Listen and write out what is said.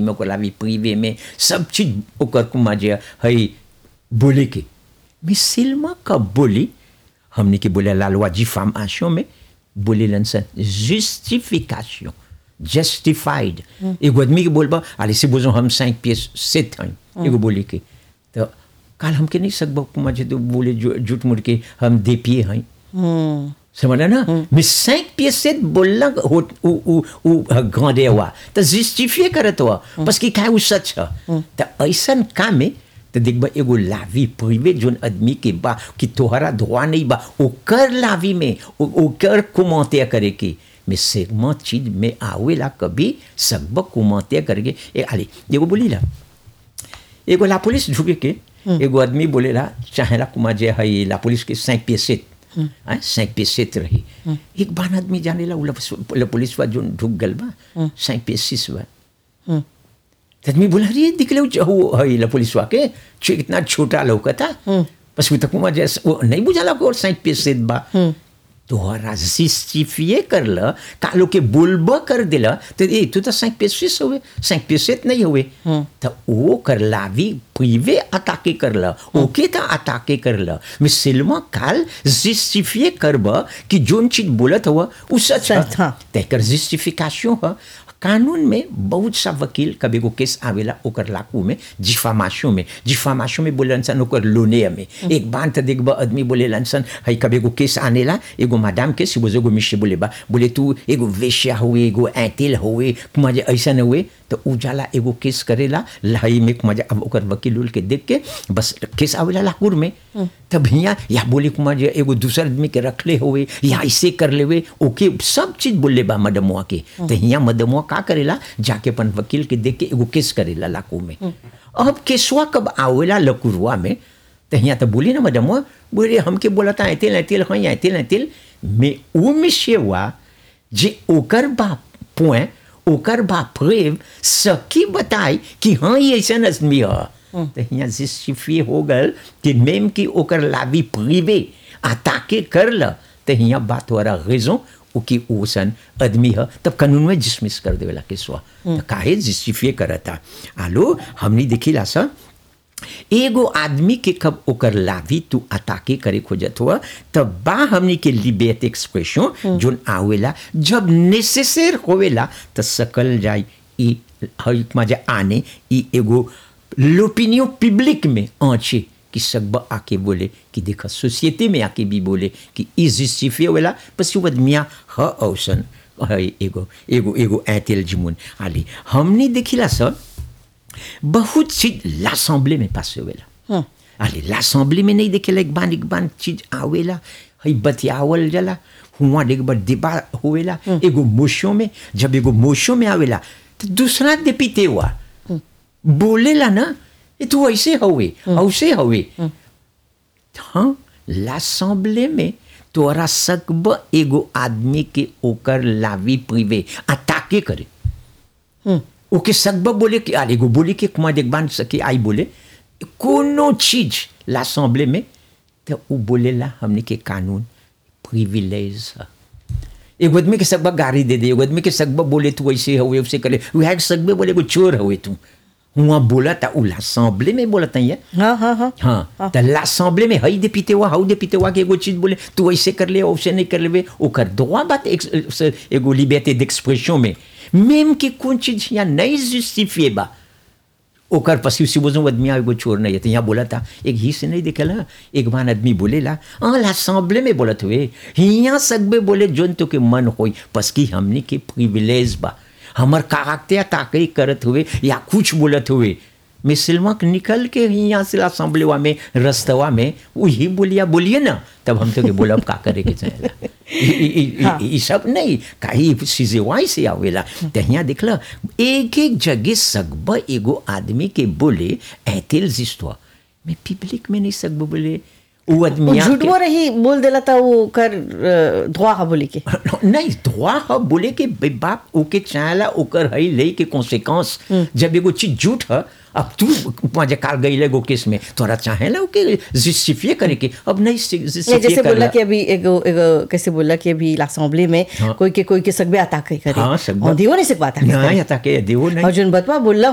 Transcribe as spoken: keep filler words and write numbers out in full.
में ओकर लावी प्रिवे में सब चीज ओकर कुमा जे हई बोले के मिसिल्मा कब बोली हमने के बोले la loi diffamation में बोले लनसन justification justified एगो आदमी के बोलबा allez c'est besoin हम cinq pièces sept हैं एगो बोले के तो काल हमके नहीं सकबो कुमा जे तो बोले झूठ मूठ के हम दे पिए हैं समझा ना मैं cinq pièces sept बोलना हो उ उ उ ग्रांडे हुआ तो justifier करत हुआ parce कि का उ सच है तो ऐसन काम में तो देखबा एगो लावी प्रिवे जोन आदमी के बा कि तोहरा धोआ नहीं बा ओकर लावी में ओकर कमेंटेयर करे के mais segment चीज में आवेला कभी सब कमेंटेयर करके ए allez एगो बोली ला एगो ला पुलिस झुके के एगो आदमी बोलेला चाहेला कुमा जे हई ला पुलिस के cinq pièces sept hein cinq pièces sept रही एक बार आदमी जानेला ला पुलिस वा जोन ढुक गल बा cinq pièces six बा आदमी बोला अरे दिखले हो हई ला पुलिस वा के इतना छोटा लौकता बस वो तक जे नहीं बुझाला को cinq pièces sept बा तोहरा जस्टिफिए करल कालो के बोलबा कर दिला तो ए तू तो cinq pièces six हुए cinq pièces sept नहीं हुए तो वो कर लावी प्रिवे अटाके करल ओके तो अटाके करल मैं सिल्मा काल जस्टिफिए करबा कि जोन चीज बोलत हुआ उ सच है तेकर जस्टिफिकेशन है कानून में बहुत सा वकील कभी को केस आवेला ओकर लाकू में जिफामाशो में जिफामाशो में बोले इंसान ओकर लोने में एक बार तो देखबा आदमी बोले इंसान हई कभी को केस आनेला एगो मैडम के सिबोजो गो मिशे बोले बा बोले तू एगो वेश्या हुए एगो ऐतिल हुए कुमाजे ऐसा न हुए तो उजाला एगो केस करेला लहई में कुमाजे अब ओकर वकील उल के देख के बस केस आवेला लाकूर में तब हिया या बोले कुमाजे एगो दूसर आदमी के रखले हुए या ऐसे कर लेवे ओके सब चीज बोले बा मदमुआ के तो हिया मदमुआ का करेला जाके अपन वकील के देख के एगो केस करेला लाकू में अब केसवा कब आवेला लकुरवा में तो हिया तो बोली ना मदमुआ बोले हमके बोलता ऐतिल ऐतिल हाँ ऐतिल ऐतिल में उ मिशेवा जे ओकर बा पॉइंट ओकर बा प्रेव सकी बताई कि हाँ ये ऐसा आदमी है तो हिया जस्टिफिए हो गल कि मेम की ओकर लावी प्रिवे अटाके कर ल तो हिया बात हो रहा रेजों कि ओसन आदमी है तब कानून में डिसमिस कर देवेला केसवा तो काहे जस्टिफिए करता आलो हमनी देखिला सा एगो आदमी के कब ओकर लावी तू अटाके करे खोजत हुआ तब बा हमनी के लिबर्ट एक्सप्रेशन जोन आवेला जब नेसेसर होवेला तो सकल जाय ई हई मजा आने ई एगो l'opinion पब्लिक में आंचे कि सब आके बोले कि देखा सोसाइटी में आके भी बोले कि ई जस्टिफिए होला पसी वो आदमिया ह औसन एगो एगो एगो ऐतिल जिमुन आली हमने देखिला सब बहुत चीज l'assemblée में पास होवेला अरे l'assemblée में नहीं देखेला एक बार एक बार चीज आवेला हई बतियावल जला हुआ एक बार दिबा होवेला एगो मोशो में जब एगो मोशो में आवेला तो दूसरा डिप्टी हुआ बोलेला ना ये तू ऐसे हुए ऐसे हुए हाँ l'assemblée में तोरा सकब एगो आदमी के ओकर लावी प्रिवे अटाके करे ओके सकब बोले कि आले गो बोले कि कुमा देख बान सके आई बोले कोनो चीज l'assemblée में तो वो बोलेला हमने के कानून प्रिविलेज है एगो आदमी के सकब गाड़ी दे दे एगो आदमी के सकब बोले तू ऐसे हुए वैसे करे वह सकब बोले एगो चोर हुए तू हुआ बोला था उ l'assemblée में बोला था ये हाँ हाँ हाँ हाँ तो l'assemblée में हई देपीते हुआ हाउ देपीते हुआ कि एगो चीज बोले तू ऐसे कर ले वैसे नहीं कर लेवे ओकर दोआ बात एगो लिबर्टी d'expression में मेम की कौन चीज यहाँ नहीं जस्टिफिए बा ओकर पसी उसी बोझों आदमी एगो चोर नहीं है तो यहाँ बोला था एक ही से नहीं देखला एक बार आदमी बोलेला हाँ l'assemblée में बोलत हुए यहाँ सकबे बोले जोन तो के मन होई पस की हमने के प्रिविलेज बा हमर कागते ताकई करत हुए या कुछ बोलत हुए मिसलमा निकल के यहाँ से l'assemblée में रस्तवा में वही बोलिया बोलिए ना तब हम तो के बोलब का करे के चाहिए ये सब नहीं कहीं चीजें वहीं से आवेला तो यहाँ देखला एक एक जगह सकब एगो आदमी के बोले ऐतिल जिस्तवा मैं पब्लिक में नहीं सकब बोले वो आदमी झूठ बोल रही बोल देला था वो कर धोआ हा बोले के नहीं धोआ हा बोले के बाप ओके चाहला ओकर हई ले के कॉन्सिक्वेंस जब एगो चीज झूठ है अब तू मजे काल गई ले गो केस में तोरा चाहेला ओके जस्टिफिए करे के अब नहीं जस्टिफिए जैसे बोला कि अभी एगो एगो कैसे बोला कि अभी l'assemblée में कोई के कोई के सकबे अटैक करे हां और दियो नहीं सकता नहीं अटैक दियो नहीं और जोन बतवा बोला